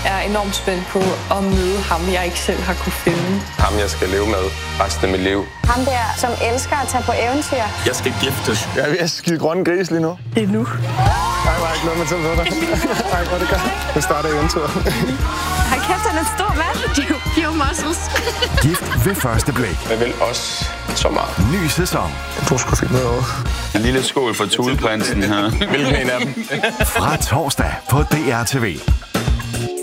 er enormt spændt på at møde ham, jeg ikke selv har kunne finde. Ham, jeg skal leve med resten af mit liv. Ham der, som elsker at tage på eventyr. Jeg skal giftes. Jeg er ved at skide grønne gris lige nu. Det er nu. Ej, hvor er jeg glad med til at møde dig. Ej, hvor er det godt. Nu starter eventyret. Hold kæft, han er stor mand. Jo muscles. Gift ved første blik. Jeg vil også så meget. Ny sæson. Du skulle fik noget over. En lille skål for Thuleprinsen her. Hvilken en af dem? Fra torsdag på DR TV.